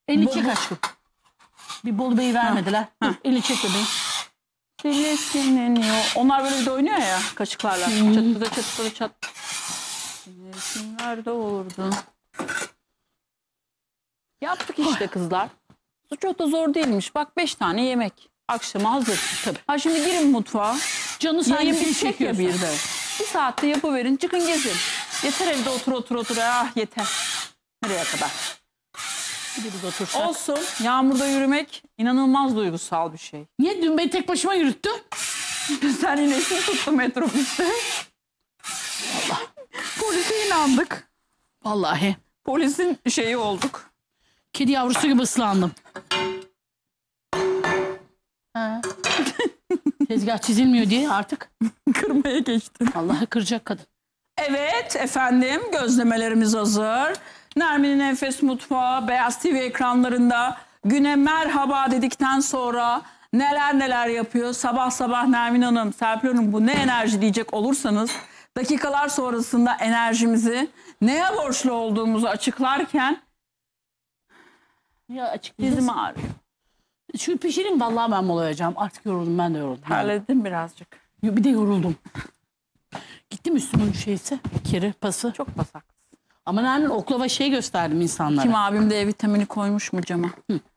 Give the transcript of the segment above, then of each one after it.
Elini çek aşkım. Bir Bolu Bey'i vermediler. Dur, elini çek bebeğim. Silesinleniyor. Onlar böyle bir de oynuyor ya kaşıklarla. Çatıda çatıda çat. Kimler doğurdu? Yaptık işte kızlar. Çok da zor değilmiş. Bak 5 tane yemek. Akşama hazır. Tabii. Ha şimdi girin mutfağa. Canı Yayın hangisini bitecek ya çekiyorsa. bir de. Bir saatte yapıverin. Çıkın gezin. Yeter evde otur. Ah yeter. Nereye kadar? Bir de biz otursak. Olsun. Yağmurda yürümek inanılmaz duygusal bir şey. Niye dün beni tek başıma yürüttü? Sen inesin tuttu metrobüste. Allah. Polise inandık. Vallahi. Polisin şeyi olduk. Kedi yavrusu gibi ıslandım. Ha. Tezgah çizilmiyor diye artık. Kırmaya geçtin. Allah'ı kıracak kadın. Evet efendim, gözlemelerimiz hazır. Nermin'in Enfes Mutfağı Beyaz TV ekranlarında güne merhaba dedikten sonra neler yapıyor. Sabah sabah Nermin Hanım, Serpil Hanım bu ne enerji diyecek olursanız dakikalar sonrasında enerjimizi neye borçlu olduğumuzu açıklarken Ya açıklayacağız. dizim ağrıyor. Şu pişireyim vallahi ben molayacağım. Artık yoruldum, ben de yoruldum. Terledim birazcık. Bir de yoruldum. Gittim üstümün şeysi, kiri, pası. Çok basak. Ama Nermin oklava şey gösterdim insanlara. Kim abim de E vitamini koymuş mu cama?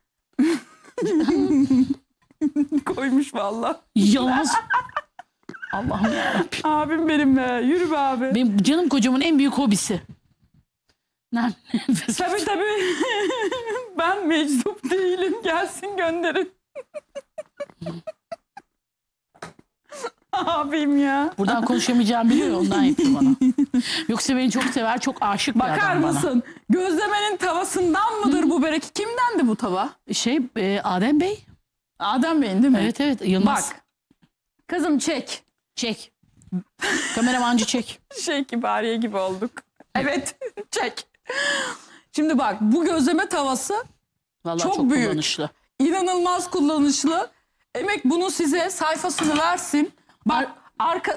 Koymuş vallahi. Yalan. Allah'ım yarabbim. Abim benim be. Yürü be abi. Benim canım kocamın en büyük hobisi. Nermin Enfes. Tabii. Ben meczup değilim. Gelsin gönderin. Abim ya. Buradan konuşamayacağımı biliyor, ondan yaptı bana. Yoksa beni çok sever, çok aşık bir Bakar adam bana. mısın? Gözlemenin tavasından mıdır bu börek? Kimdendi bu tava? Adem Bey. Adem Bey'in değil mi? Evet Yılmaz. Bak. Kızım çek. Çek. Kameramancı çek. Kibariye gibi olduk. Evet. Çek. Şimdi bak bu gözleme tavası Vallahi Çok çok büyük. kullanışlı. inanılmaz kullanışlı. Emek bunu size sayfasını versin. Bak arka...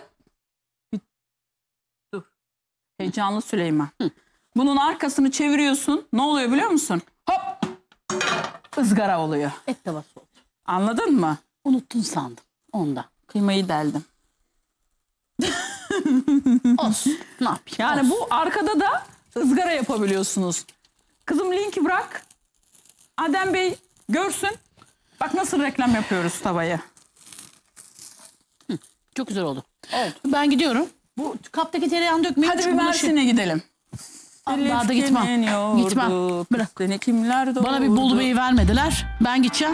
Dur. Heyecanlı Süleyman. Bunun arkasını çeviriyorsun. Ne oluyor biliyor musun? Hop. Izgara oluyor. Et tavası oldu. Anladın mı? Unuttun sandım. Onda. Kıymayı deldim. Olsun. Ne yapayım? Yani Olsun. bu arkada da ızgara yapabiliyorsunuz. Kızım linki bırak. Adem Bey görsün. Bak nasıl reklam yapıyoruz tavayı. Çok güzel oldu. Evet. Ben gidiyorum. Bu kaptaki tereyağını dökmeyin. Hadi bir çünkü Mersin'e gidelim. Daha da gitmem. Gitmem. Bırak. Seni kimler doğurdu? Bana bir Bolu Bey'i vermediler. Ben gideceğim.